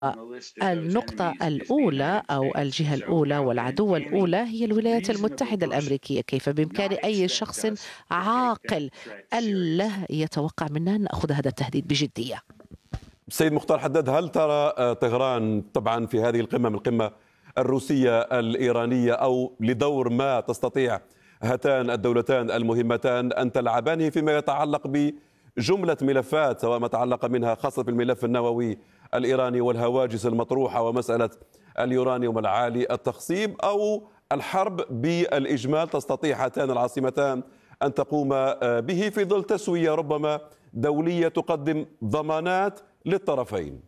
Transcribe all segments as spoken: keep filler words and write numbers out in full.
النقطة الأولى أو الجهة الأولى والعدو الأولى هي الولايات المتحدة الأمريكية. كيف بإمكان أي شخص عاقل ألا يتوقع منا أن نأخذ هذا التهديد بجدية؟ سيد مختار حداد، هل ترى آه، طهران طبعا في هذه القمة من القمة الروسية الإيرانية أو لدور ما تستطيع هاتان الدولتان المهمتان أن تلعبانه فيما يتعلق بجملة ملفات، سواء ما تعلق منها خاصة بالملف النووي الإيراني والهواجس المطروحة ومسألة اليورانيوم العالي التخصيب، أو الحرب بالإجمال تستطيع هاتان العاصمتان أن تقوم آه، به في ظل تسوية ربما دولية تقدم ضمانات للطرفين؟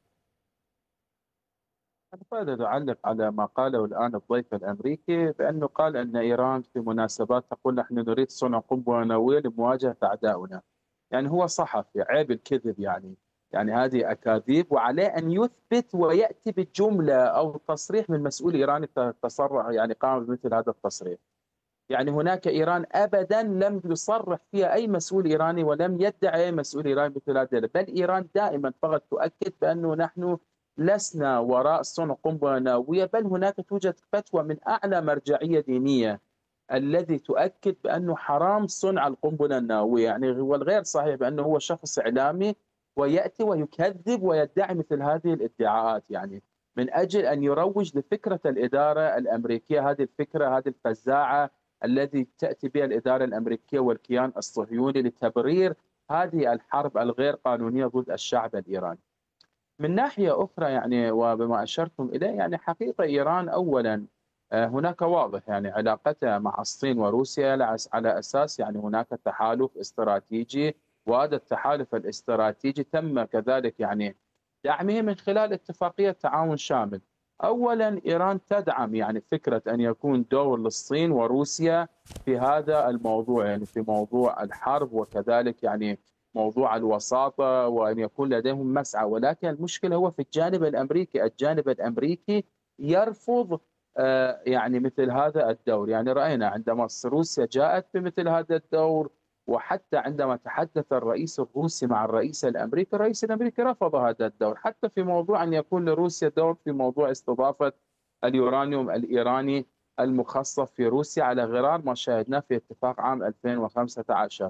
أنا أعلق على ما قاله الآن الضيف الأمريكي بأنه قال أن إيران في مناسبات تقول نحن نريد صنع قنبلة نووية لمواجهة أعدائنا. يعني هو صحفي، عيب الكذب يعني. يعني هذه أكاذيب، وعليه أن يثبت ويأتي بالجملة أو تصريح من مسؤول إيراني تصرح يعني قام بمثل هذا التصريح. يعني هناك إيران أبدا لم يصرح فيها أي مسؤول إيراني ولم يدعي أي مسؤول إيراني مثل هذا، بل إيران دائما فقط تؤكد بأنه نحن لسنا وراء صنع قنبلة نووية، بل هناك توجد فتوى من أعلى مرجعية دينية الذي تؤكد بأنه حرام صنع القنبلة النووية. يعني هو الغير صحيح بأنه هو شخص إعلامي ويأتي ويكذب ويدعي مثل هذه الادعاءات، يعني من أجل أن يروج لفكرة الإدارة الأمريكية، هذه الفكرة هذه الفزاعة الذي تأتي بها الإدارة الأمريكية والكيان الصهيوني لتبرير هذه الحرب الغير قانونية ضد الشعب الإيراني. من ناحية أخرى يعني وبما أشرتم إليه، يعني حقيقة إيران أولا آه، هناك واضح يعني علاقتها مع الصين وروسيا على أساس يعني هناك تحالف استراتيجي، وهذا التحالف الاستراتيجي تم كذلك يعني دعمه من خلال اتفاقية تعاون شامل. أولا إيران تدعم يعني فكرة أن يكون دور للصين وروسيا في هذا الموضوع، يعني في موضوع الحرب وكذلك يعني موضوع الوساطة، وأن يكون لديهم مسعى. ولكن المشكلة هو في الجانب الأمريكي، الجانب الأمريكي يرفض آه، يعني مثل هذا الدور. يعني رأينا عندما روسيا جاءت بمثل هذا الدور، وحتى عندما تحدث الرئيس الروسي مع الرئيس الأمريكي، الرئيس الأمريكي رفض هذا الدور، حتى في موضوع أن يكون لروسيا دور في موضوع استضافة اليورانيوم الإيراني المخصب في روسيا، على غرار ما شاهدناه في اتفاق عام ألفين وخمسة عشر.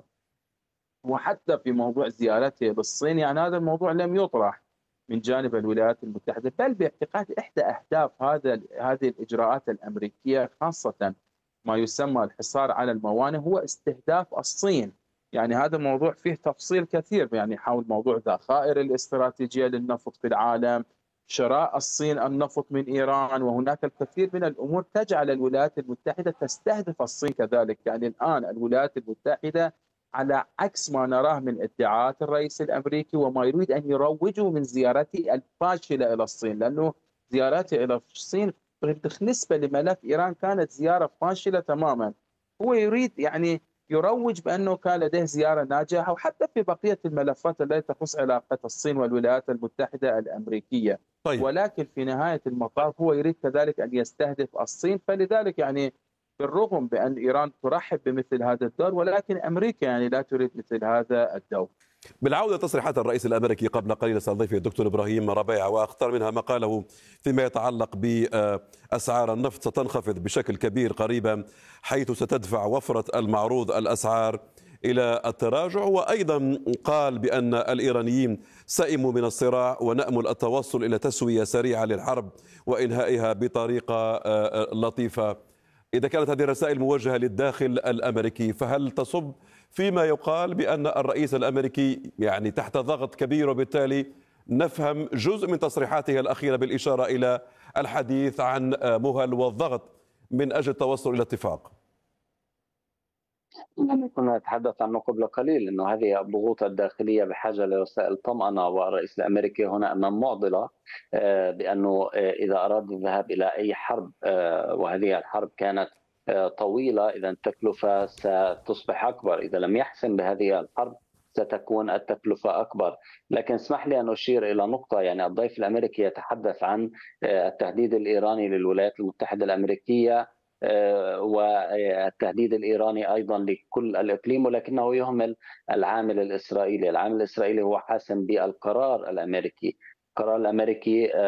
وحتى في موضوع زيارته للصين يعني هذا الموضوع لم يطرح من جانب الولايات المتحدة، بل باعتقاد إحدى أهداف هذا هذه الإجراءات الأمريكية خاصة ما يسمى الحصار على الموانئ هو استهداف الصين. يعني هذا الموضوع فيه تفصيل كثير، يعني حول موضوع ذخائر الاستراتيجية للنفط في العالم، شراء الصين النفط من إيران، وهناك الكثير من الأمور تجعل الولايات المتحدة تستهدف الصين كذلك. يعني الآن الولايات المتحدة على عكس ما نراه من ادعاءات الرئيس الأمريكي وما يريد أن يروجه من زيارته الفاشلة إلى الصين، لأنه زيارته إلى الصين بالنسبة لملف إيران كانت زيارة فاشلة تماما. هو يريد يعني يروج بأنه كان لديه زيارة ناجحة، وحتى في بقية الملفات التي تخص علاقة الصين والولايات المتحدة الأمريكية. طيب، ولكن في نهاية المطاف هو يريد كذلك أن يستهدف الصين، فلذلك يعني بالرغم بأن إيران ترحب بمثل هذا الدور، ولكن أمريكا يعني لا تريد مثل هذا الدور. بالعودة تصريحات الرئيس الأمريكي قبل قليل استضيفه الدكتور إبراهيم ربيع، وأختار منها ما قاله فيما يتعلق بأسعار النفط ستنخفض بشكل كبير قريبا، حيث ستدفع وفرة المعروض الأسعار إلى التراجع. وأيضا قال بأن الإيرانيين سئموا من الصراع ونأمل التوصل إلى تسوية سريعة للحرب وإنهائها بطريقة لطيفة. إذا كانت هذه الرسائل موجهة للداخل الأمريكي، فهل تصب فيما يقال بأن الرئيس الأمريكي يعني تحت ضغط كبير، وبالتالي نفهم جزء من تصريحاته الأخيرة بالإشارة إلى الحديث عن مهل والضغط من أجل التوصل إلى اتفاق؟ كنا نتحدث عنه قبل قليل أنه هذه الضغوط الداخلية بحاجة لرسائل طمأنة، والرئيس الأمريكي هنا أمام معضلة آه، بأنه آه، إذا أراد الذهاب إلى أي حرب آه، وهذه الحرب كانت آه، طويلة، إذا التكلفة ستصبح أكبر. إذا لم يحسم بهذه الحرب ستكون التكلفة أكبر. لكن اسمح لي أن أشير إلى نقطة. يعني الضيف الأمريكي يتحدث عن آه، التهديد الإيراني للولايات المتحدة الأمريكية آه، والتهديد الإيراني أيضا لكل الإقليم، ولكنه يهمل العامل الإسرائيلي. العامل الإسرائيلي هو حاسم بالقرار الأمريكي. القرار الأمريكي